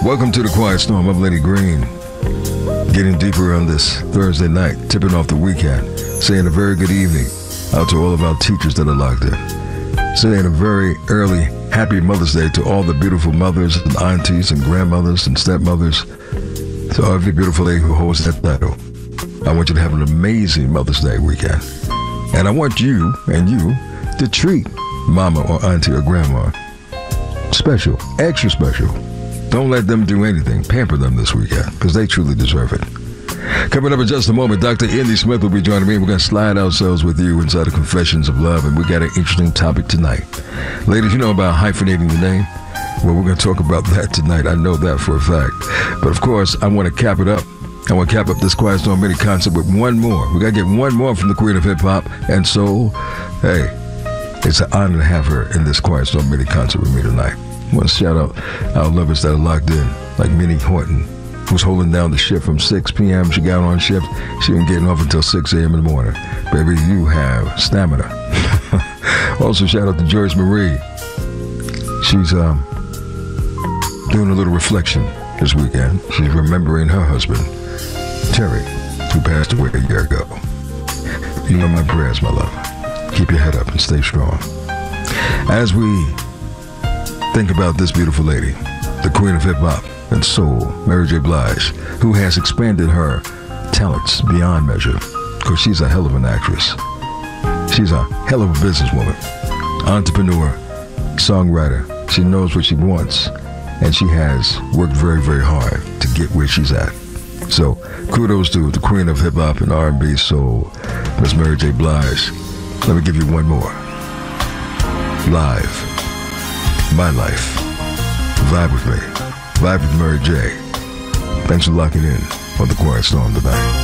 Welcome to the Quiet Storm. I'm Lenny Green. Getting deeper on this Thursday night, tipping off the weekend, saying a very good evening out to all of our teachers that are locked in. Saying a very early happy Mother's Day to all the beautiful mothers and aunties and grandmothers and stepmothers. To every beautiful lady who holds that title. I want you to have an amazing Mother's Day weekend. And I want you and you to treat mama or auntie or grandma special, extra special. Don't let them do anything. Pamper them this weekend because they truly deserve it. Coming up in just a moment, Dr. Indy Smith will be joining me. We're going to slide ourselves with you inside the Confessions of Love, and we got an interesting topic tonight. Ladies, you know about hyphenating the name? Well, we're going to talk about that tonight. I know that for a fact. But of course, I want to cap it up. I want to cap up this Quiet Storm mini concert with one more. We got to get one more from the Queen of Hip Hop and Soul. Hey, it's an honor to have her in this Quiet Storm mini concert with me tonight. I want to shout out our lovers that are locked in, like Minnie Horton, who's holding down the shift from 6 p.m. She got on shift. She ain't getting off until 6 a.m. in the morning. Baby, you have stamina. Also, shout out to Joyce Marie. She's doing a little reflection this weekend. She's remembering her husband, Terry, who passed away a year ago. You know my prayers, my love. Keep your head up and stay strong. As we think about this beautiful lady, the Queen of Hip Hop and Soul, Mary J. Blige, who has expanded her talents beyond measure, because she's a hell of an actress. She's a hell of a businesswoman, entrepreneur, songwriter. She knows what she wants, and she has worked very, very hard to get where she's at. So kudos to the Queen of Hip Hop and R&B Soul, Miss Mary J. Blige. Let me give you one more. Live. My life. Vibe with me. Vibe with Mary J. Thanks for locking in on the Quiet Storm tonight.